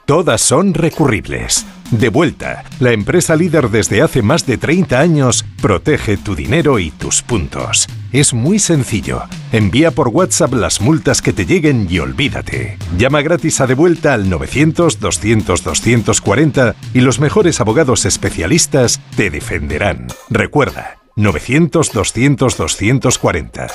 todas son recurribles. Devuelta, la empresa líder desde hace más de 30 años, protege tu dinero y tus puntos. Es muy sencillo. Envía por WhatsApp las multas que te lleguen y olvídate. Llama gratis a Devuelta al 900-200-240 y los mejores abogados especialistas te defenderán. Recuerda, 900-200-240,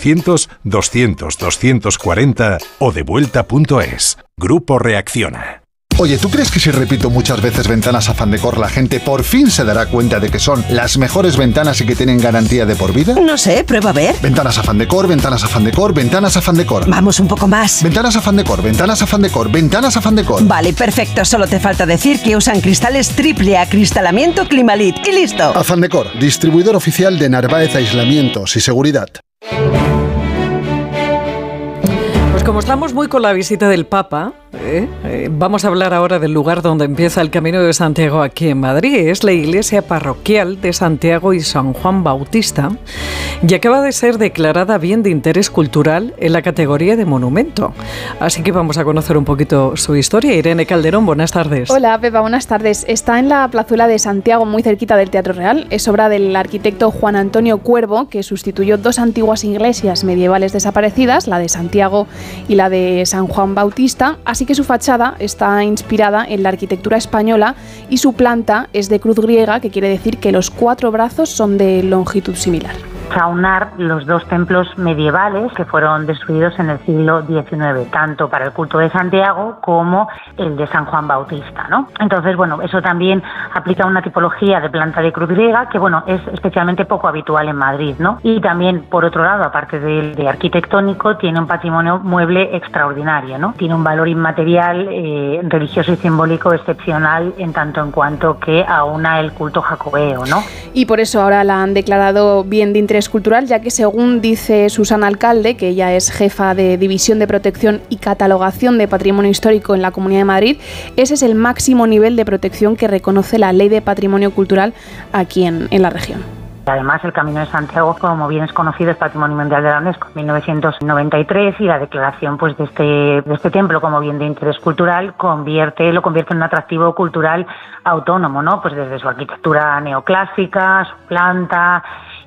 900-200-240 o devuelta.es. Grupo Reacciona. Oye, ¿tú crees que si repito muchas veces Ventanas Afán Decor, la gente por fin se dará cuenta de que son las mejores ventanas y que tienen garantía de por vida? No sé, prueba a ver. Ventanas Afán Decor, Ventanas Afán Decor, Ventanas Afán Decor. Vamos un poco más. Ventanas Afán Decor, Ventanas Afán Decor, Ventanas Afán Decor. Vale, perfecto. Solo te falta decir que usan cristales triple acristalamiento Climalit y listo. Afán Decor, distribuidor oficial de Narváez Aislamientos y Seguridad. Pues como estamos muy con la visita del Papa, vamos a hablar ahora del lugar donde empieza el Camino de Santiago aquí en Madrid. Es la iglesia parroquial de Santiago y San Juan Bautista y acaba de ser declarada bien de interés cultural en la categoría de monumento. Así que vamos a conocer un poquito su historia. Irene Calderón, buenas tardes. Hola Pepa, buenas tardes. Está en la plazuela de Santiago, muy cerquita del Teatro Real. Es obra del arquitecto Juan Antonio Cuervo, que sustituyó dos antiguas iglesias medievales desaparecidas, la de Santiago y la de San Juan Bautista. Así que su fachada está inspirada en la arquitectura española y su planta es de cruz griega, que quiere decir que los 4 brazos son de longitud similar. Aunar los dos templos medievales que fueron destruidos en el siglo XIX, tanto para el culto de Santiago como el de San Juan Bautista, ¿no? Entonces, bueno, eso también aplica una tipología de planta de cruz griega que, bueno, es especialmente poco habitual en Madrid, ¿no? Y también, por otro lado, aparte de arquitectónico, tiene un patrimonio mueble extraordinario, ¿no? Tiene un valor inmaterial, religioso y simbólico excepcional en tanto en cuanto que aúna el culto jacobeo, ¿no? Y por eso ahora la han declarado bien de interés cultural, ya que según dice Susana Alcalde, que ella es jefa de División de Protección y Catalogación de Patrimonio Histórico en la Comunidad de Madrid, ese es el máximo nivel de protección que reconoce la Ley de Patrimonio Cultural aquí en la región. Además, el Camino de Santiago, como bien es conocido, es Patrimonio Mundial de la UNESCO en 1993 y la declaración pues de este templo como bien de interés cultural lo convierte en un atractivo cultural autónomo, ¿no? Pues desde su arquitectura neoclásica, su planta,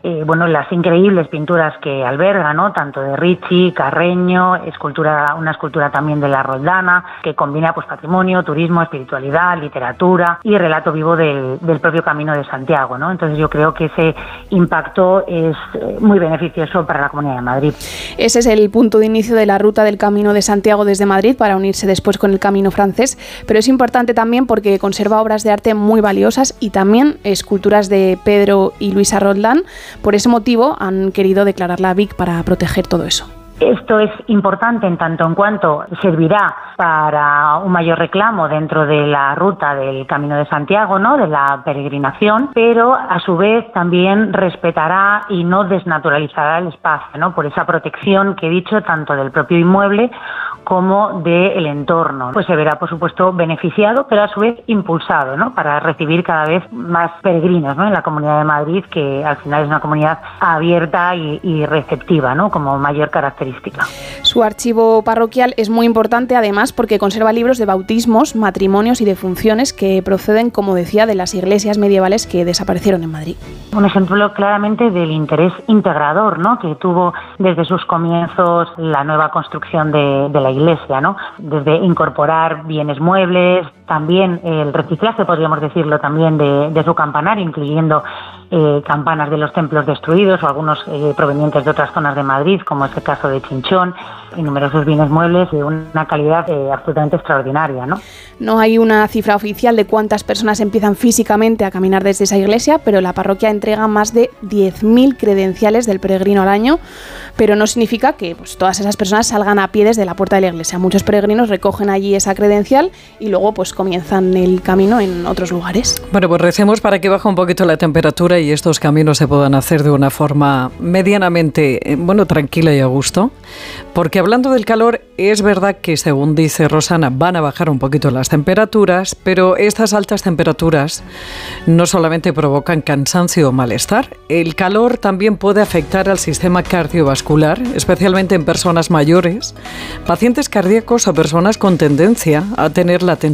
las increíbles pinturas que alberga, ¿no? Tanto de Ricci, Carreño, una escultura también de la Roldana, que combina pues patrimonio, turismo, espiritualidad, literatura y relato vivo del propio Camino de Santiago, ¿no? Entonces yo creo que ese impacto es muy beneficioso para la Comunidad de Madrid. Ese es el punto de inicio de la ruta del Camino de Santiago desde Madrid para unirse después con el Camino francés, pero es importante también porque conserva obras de arte muy valiosas y también esculturas de Pedro y Luisa Roldán. Por ese motivo han querido declarar la BIC para proteger todo eso. Esto es importante en tanto en cuanto servirá para un mayor reclamo dentro de la ruta del Camino de Santiago, ¿no? De la peregrinación, pero a su vez también respetará y no desnaturalizará el espacio, ¿no? Por esa protección que he dicho, tanto del propio inmueble como del entorno. Pues se verá, por supuesto, beneficiado, pero a su vez impulsado, ¿no? Para recibir cada vez más peregrinos, ¿no? En la Comunidad de Madrid, que al final es una comunidad abierta y receptiva, ¿no? Como mayor característica. Su archivo parroquial es muy importante, además, porque conserva libros de bautismos, matrimonios y defunciones que proceden, como decía, de las iglesias medievales que desaparecieron en Madrid. Un ejemplo claramente del interés integrador, ¿no? Que tuvo desde sus comienzos la nueva construcción de la iglesia, ¿no? Desde incorporar bienes muebles, también el reciclaje, podríamos decirlo, también de su campanario, incluyendo campanas de los templos destruidos o algunos provenientes de otras zonas de Madrid, como es el caso de Chinchón, y numerosos bienes muebles de una calidad absolutamente extraordinaria, ¿no? No hay una cifra oficial de cuántas personas empiezan físicamente a caminar desde esa iglesia, pero la parroquia entrega más de 10.000 credenciales del peregrino al año, pero no significa que pues, todas esas personas salgan a pie desde la puerta de la iglesia. Muchos peregrinos recogen allí esa credencial y luego pues comienzan el camino en otros lugares. Bueno, pues recemos para que baje un poquito la temperatura y estos caminos se puedan hacer de una forma medianamente, tranquila y a gusto, porque hablando del calor, es verdad que según dice Rosana, van a bajar un poquito las temperaturas, pero estas altas temperaturas no solamente provocan cansancio o malestar, el calor también puede afectar al sistema cardiovascular, especialmente en personas mayores, pacientes cardíacos o personas con tendencia a tener la tensión